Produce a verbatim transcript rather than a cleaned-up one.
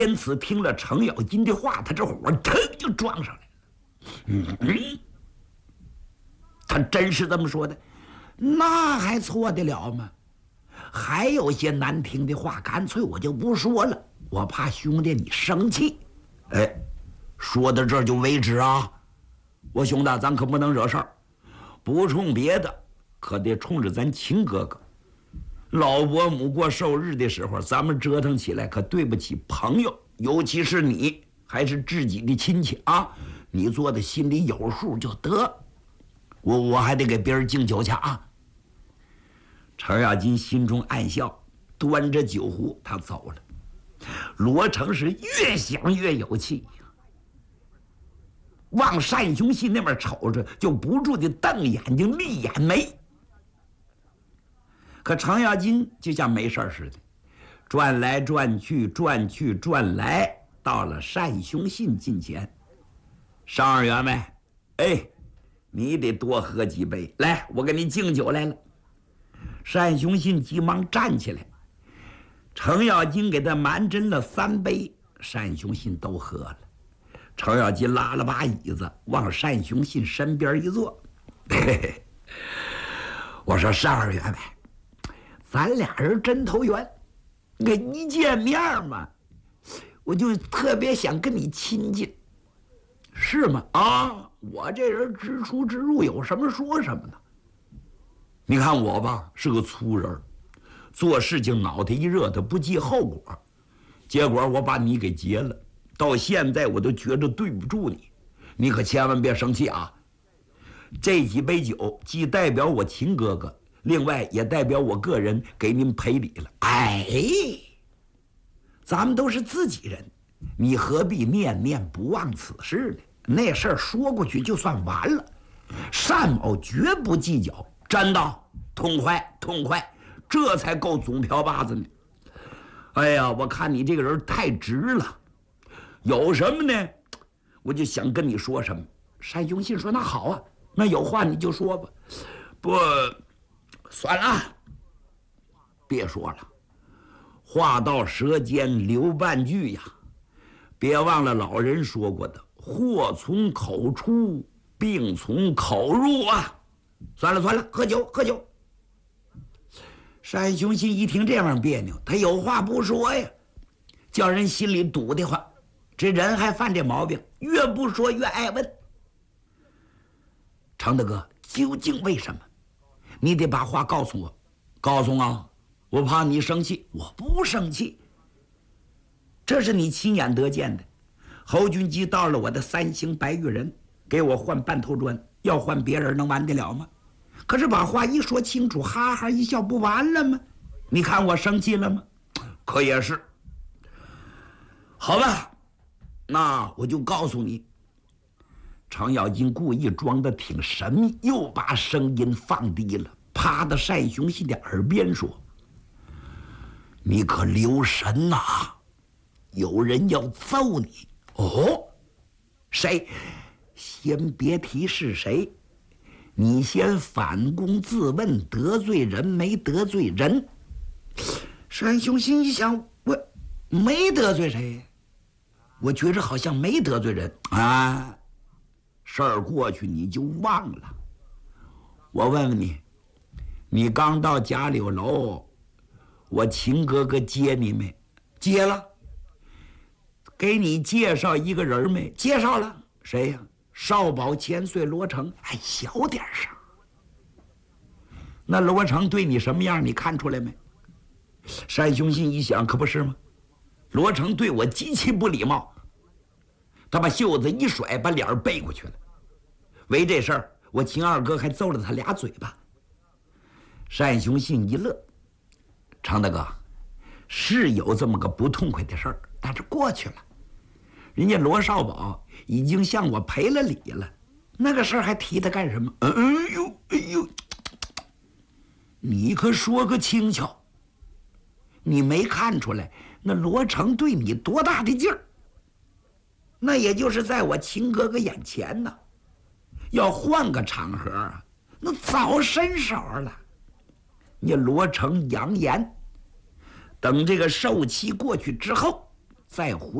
天赐听了程咬金的话，他这火腾就撞上来了。嗯嗯，他真是这么说的，那还错得了吗？还有些难听的话，干脆我就不说了，我怕兄弟你生气。哎，说到这儿就为止啊！我兄弟，咱可不能惹事儿，不冲别的，可得冲着咱秦哥哥。老伯母过寿日的时候，咱们折腾起来可对不起朋友，尤其是你，还是自己的亲戚啊！你做的心里有数就得。我我还得给别人敬酒去啊！程咬金心中暗笑，端着酒壶他走了。罗成是越想越有气，往单雄信那边瞅着，就不住的瞪眼睛、立眼眉。可程咬金就像没事似的，转来转去，转去转来，到了单雄信近前。上二员外，哎，你得多喝几杯，来，我给你敬酒来了。单雄信急忙站起来，程咬金给他蛮斟了三杯，单雄信都喝了。程咬金拉了把椅子往单雄信身边一坐，嘿嘿，我说单二员外，咱俩人真投缘，那一见面嘛，我就特别想跟你亲近，是吗？啊，我这人直出直入，有什么说什么呢？你看我吧，是个粗人，做事情脑袋一热的不计后果，结果我把你给劫了，到现在我都觉着对不住你，你可千万别生气啊！这几杯酒既代表我秦哥哥，另外也代表我个人给您赔礼了。哎，咱们都是自己人，你何必念念不忘此事呢？那事儿说过去就算完了，单某绝不计较，真的痛快痛快，这才够总瓢把子呢。哎呀，我看你这个人太直了，有什么呢我就想跟你说什么。单雄信说：“那好啊，那有话你就说吧。不，算了，别说了，话到舌尖留半句呀。别忘了老人说过的，祸从口出，病从口入啊。算了算了，喝酒喝酒。”单雄信一听这样别扭，他有话不说呀，叫人心里堵得慌。这人还犯这毛病，越不说越爱问。程大哥，究竟为什么？你得把话告诉我，告诉啊！我怕你生气。我不生气，这是你亲眼得见的。侯君集到了我的三星白玉人，给我换半头砖，要换别人能完得了吗？可是把话一说清楚，哈哈一笑，不完了吗？你看我生气了吗？可也是。好吧，那我就告诉你。程咬金故意装得挺神秘，又把声音放低了，趴到单雄信的耳边说：“你可留神呐、啊，有人要揍你。”哦，谁？先别提是谁，你先反躬自问，得罪人没得罪人？单雄信一想，我没得罪谁，我觉着好像没得罪人啊。事儿过去你就忘了。我问问你，你刚到贾柳楼，我秦哥哥接你没？接了。给你介绍一个人没？介绍了。谁呀？少保千岁罗成。哎，小点声。那罗成对你什么样？你看出来没？单雄信一想，可不是吗？罗成对我极其不礼貌。他把袖子一甩，把脸背过去了。为这事儿，我秦二哥还揍了他俩嘴巴。单雄信一乐：“常大哥，是有这么个不痛快的事儿，但是过去了。人家罗少保已经向我赔了礼了，那个事儿还提他干什么？”哎呦哎呦，你可说个轻巧！你没看出来那罗成对你多大的劲儿？那也就是在我秦哥哥眼前呢。要换个场合啊，那早伸手了。你罗成扬言，等这个寿期过去之后， 再回。